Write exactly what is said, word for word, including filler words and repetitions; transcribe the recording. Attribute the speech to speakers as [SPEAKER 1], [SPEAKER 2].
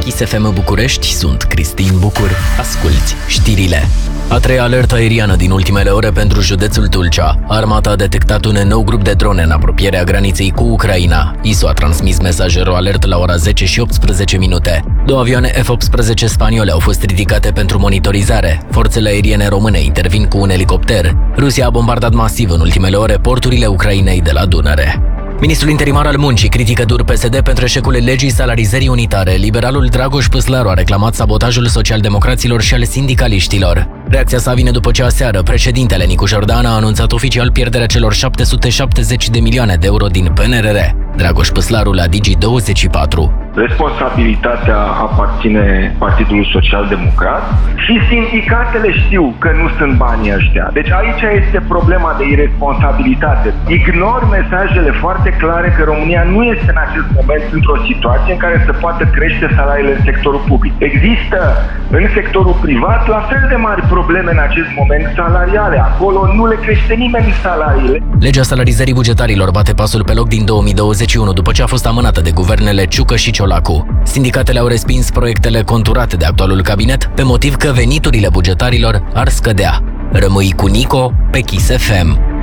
[SPEAKER 1] Kiss F M București, sunt Cristin Bucur. Asculți știrile. A treia alertă aeriană din ultimele ore pentru județul Tulcea. Armata a detectat un nou grup de drone în apropierea graniței cu Ucraina. I S O a transmis mesajerul alert la ora zece și optsprezece minute. Două avioane F optsprezece spaniole au fost ridicate pentru monitorizare. Forțele aeriene române intervin cu un elicopter. Rusia a bombardat masiv în ultimele ore porturile Ucrainei de la Dunăre. Ministrul interimar al muncii critică dur P S D pentru eșecul legii salarizării unitare. Liberalul Dragoș Păslaru a reclamat sabotajul socialdemocraților și al sindicaliștilor. Reacția sa vine după ce aseară președintele Nicu Jordan a anunțat oficial pierderea celor șapte sute șaptezeci de milioane de euro din P N R R. Dragoș Păslaru la Digi douăzeci și patru.
[SPEAKER 2] Responsabilitatea aparține Partidului Social Democrat și sindicatele știu că nu sunt banii ăștia. Deci aici este problema de irresponsabilitate. Ignor mesajele foarte clare că România nu este în acest moment într-o situație în care să poată crește salariile în sectorul public. Există în sectorul privat la fel de mari probleme în acest moment salariale. Acolo nu le crește nimeni salariile.
[SPEAKER 1] Legea salarizării bugetarilor bate pasul pe loc din două mii douăzeci și unu după ce a fost amânată de guvernele Ciucă și Ciolacu. Sindicatele au respins proiectele conturate de actualul cabinet pe motiv că veniturile bugetarilor ar scădea. Rămâi cu Nico pe Kiss F M.